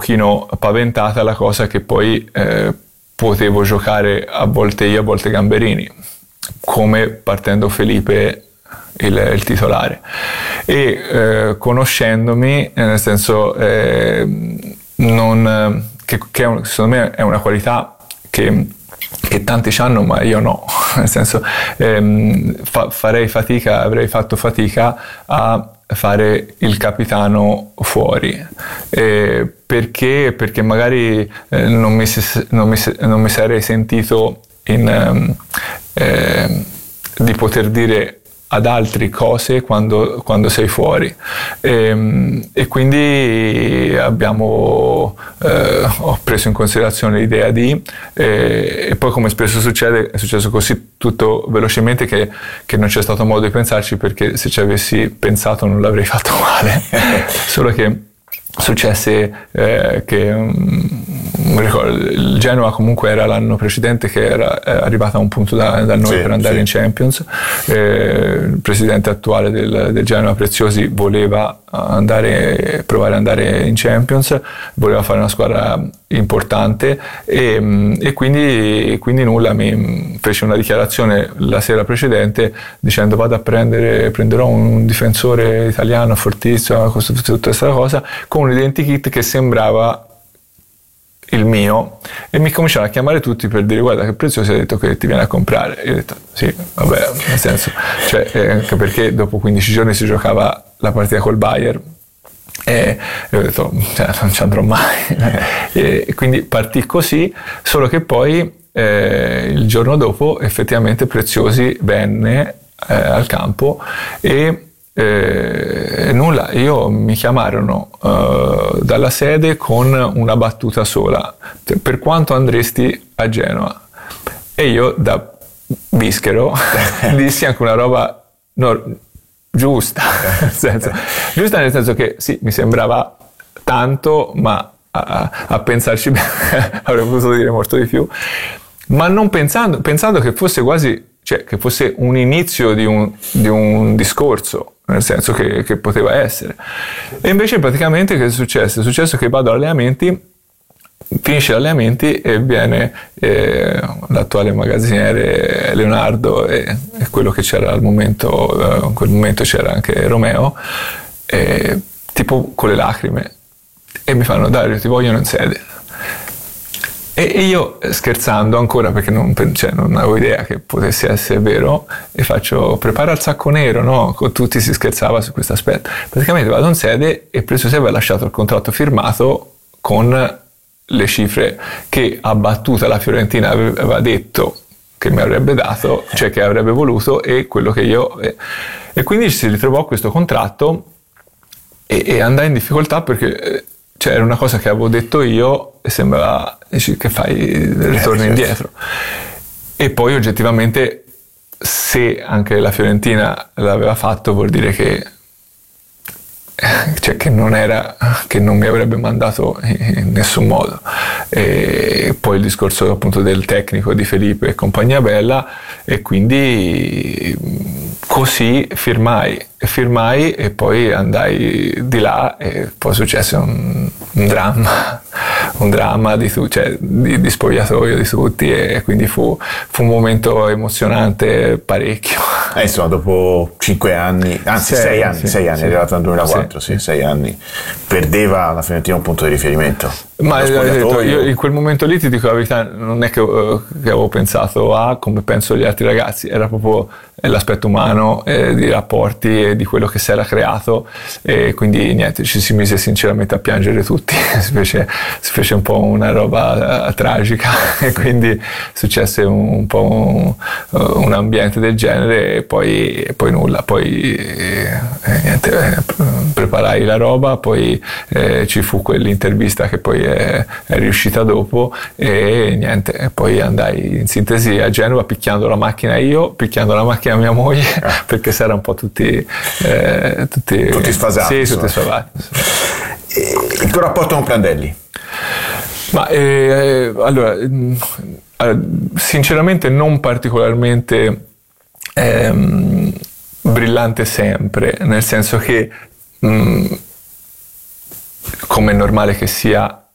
pochino paventata la cosa che poi potevo giocare a volte io, a volte Gamberini, come partendo Felipe il titolare. E conoscendomi, nel senso, secondo me è una qualità che tanti hanno, ma io no, nel senso, avrei fatto fatica a fare il capitano fuori, perché magari non mi sarei sentito di poter dire ad altri cose quando sei fuori, e quindi ho preso in considerazione l'idea e poi, come spesso succede, è successo così tutto velocemente che non c'è stato modo di pensarci, perché se ci avessi pensato non l'avrei fatto male. Solo che successe che il Genoa comunque era l'anno precedente che era arrivata a un punto da noi per andare in Champions. Il presidente attuale del Genoa, Preziosi, voleva provare ad andare in Champions, voleva fare una squadra importante, e quindi nulla, mi fece una dichiarazione la sera precedente dicendo: prenderò un difensore italiano fortissimo, tutta questa cosa, con un identikit che sembrava il mio, e mi cominciarono a chiamare tutti per dire: guarda che Preziosi ha detto che ti viene a comprare. Io ho detto sì, vabbè, nel senso, anche perché dopo 15 giorni si giocava la partita col Bayern, e ho detto non ci andrò mai. E quindi partì così, solo che poi il giorno dopo effettivamente Preziosi venne al campo e nulla, mi chiamarono dalla sede con una battuta sola: per quanto andresti a Genova? E io, da bischero, dissi anche una roba giusta, giusta nel senso che sì, mi sembrava tanto, ma a pensarci bene avrei potuto dire molto di più, ma non pensando che fosse quasi, che fosse un inizio di un discorso, nel senso che poteva essere. E invece praticamente che è successo? È successo che vado all'allenamenti, finisce gli allenamenti e viene l'attuale magazziniere Leonardo e quello che c'era al momento, in quel momento c'era anche Romeo, tipo con le lacrime, e mi fanno: Dario, ti vogliono in sede. E io, scherzando ancora, perché non avevo idea che potesse essere vero, e faccio: prepara il sacco nero, no? Con tutti si scherzava su questo aspetto. Praticamente vado in sede e Preziosi aveva lasciato il contratto firmato con le cifre che a battuta la Fiorentina aveva detto che mi avrebbe dato, cioè che avrebbe voluto, e quello che io... E quindi si ritrovò questo contratto e andai in difficoltà, perché era una cosa che avevo detto io e sembrava: che fai, ritorni indietro. E poi oggettivamente, se anche la Fiorentina l'aveva fatto, vuol dire che non mi avrebbe mandato in nessun modo. E poi il discorso appunto del tecnico, di Felipe e compagnia bella, e quindi così firmai e poi andai di là, e poi successe un dramma di spogliatoio di tutti, e quindi fu un momento emozionante parecchio. Insomma, dopo 5 anni, anzi 6 anni, è arrivato nel 2004, 6 anni, perdeva la Fiorentina un punto di riferimento. Ma io in quel momento lì, ti dico la verità, non è che avevo pensato come penso gli altri ragazzi, era proprio l'aspetto umano, di rapporti e di quello che si era creato, e quindi niente, ci si mise sinceramente a piangere tutti. si fece un po' una roba tragica, e quindi successe un po' un ambiente del genere, e poi nulla, poi niente, preparai la roba, poi ci fu quell'intervista che poi è riuscita dopo, e niente, e poi andai in sintesi a Genova picchiando la macchina mia moglie, perché si era un po' tutti sfasati. Sì, tutti sfasati. Il tuo rapporto con Prandelli? Ma allora, sinceramente non particolarmente brillante sempre, nel senso che come è normale che sia,